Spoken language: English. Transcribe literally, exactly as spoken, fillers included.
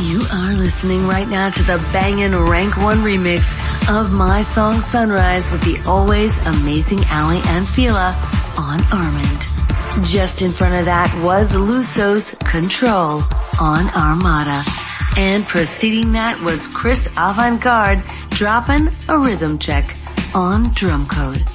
You are listening right now to the bangin' Rank one remix of my song Sunrise with the always amazing Ali and Fila on Armand. Just in front of that was Luso's Control on Armada. And preceding that was Chris Avantgarde dropping a rhythm check on Drum Code.